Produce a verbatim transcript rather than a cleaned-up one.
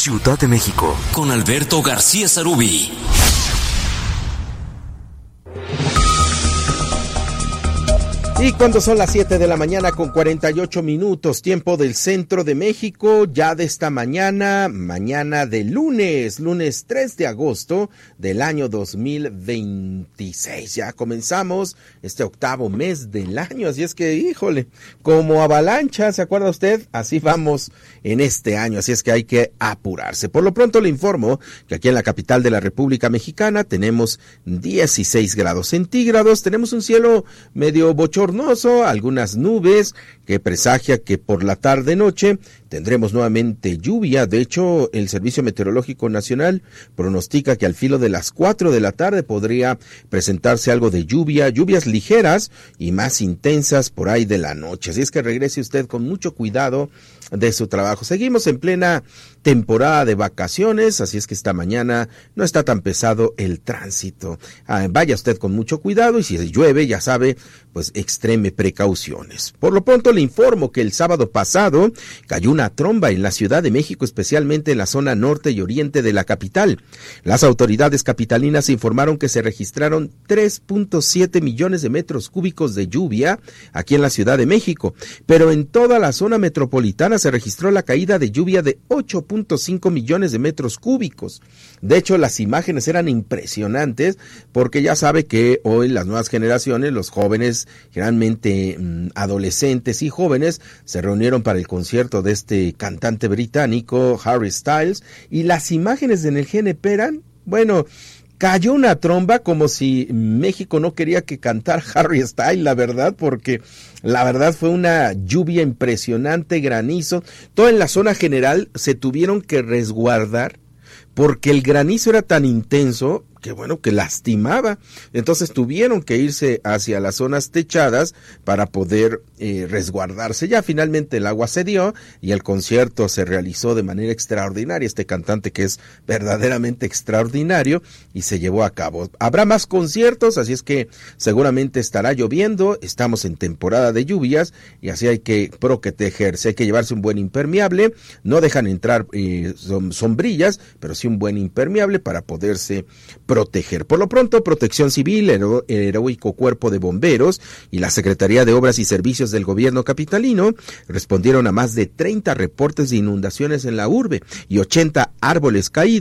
Ciudad de México, con Alberto García Sarubí. Y cuando son las siete de la mañana con cuarenta y ocho minutos, tiempo del centro de México, ya de esta mañana, mañana de lunes, lunes tres de agosto del año dos mil veintiséis. Ya comenzamos este octavo mes del año, así es que, híjole, como avalancha, ¿se acuerda usted? Así vamos en este año, así es que hay que apurarse. Por lo pronto le informo que aquí en la capital de la República Mexicana tenemos dieciséis grados centígrados, tenemos un cielo medio bochornoso, algunas nubes que presagia que por la tarde-noche tendremos nuevamente lluvia. De hecho, el Servicio Meteorológico Nacional pronostica que al filo de las cuatro de la tarde podría presentarse algo de lluvia, lluvias ligeras y más intensas por ahí de la noche. Así es que regrese usted con mucho cuidado de su trabajo. Seguimos en plena temporada de vacaciones, así es que esta mañana no está tan pesado el tránsito. Ah, vaya usted con mucho cuidado y si llueve, ya sabe, pues extreme precauciones. Por lo pronto le informo que el sábado pasado cayó una tromba en la Ciudad de México, especialmente en la zona norte y oriente de la capital. Las autoridades capitalinas informaron que se registraron tres punto siete millones de metros cúbicos de lluvia aquí en la Ciudad de México, pero en toda la zona metropolitana se registró la caída de lluvia de ocho punto cinco millones de metros cúbicos. De hecho, las imágenes eran impresionantes porque ya sabe que hoy las nuevas generaciones, los jóvenes, generalmente mmm, adolescentes y jóvenes, se reunieron para el concierto de este cantante británico, Harry Styles, y las imágenes en el G N P eran, bueno, cayó una tromba como si México no quería que cantara Harry Styles, la verdad, porque la verdad fue una lluvia impresionante, granizo. Todo en la zona general se tuvieron que resguardar porque el granizo era tan intenso que bueno, que lastimaba. Entonces tuvieron que irse hacia las zonas techadas para poder eh, resguardarse. Ya finalmente el agua cedió y el concierto se realizó de manera extraordinaria. Este cantante que es verdaderamente extraordinario y se llevó a cabo. Habrá más conciertos, así es que seguramente estará lloviendo. Estamos en temporada de lluvias y así hay que protegerse. Hay que llevarse un buen impermeable. No dejan entrar eh, sombrillas, pero sí un buen impermeable para poderse proteger. Por lo pronto, Protección Civil, el heroico Cuerpo de Bomberos y la Secretaría de Obras y Servicios del Gobierno capitalino respondieron a más de treinta reportes de inundaciones en la urbe y ochenta árboles caídos